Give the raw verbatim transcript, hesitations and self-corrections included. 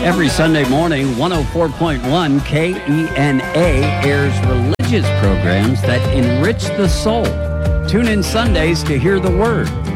Every Sunday morning, one oh four point one K E N A airs religious programs that enrich the soul. Tune in Sundays to hear the Word.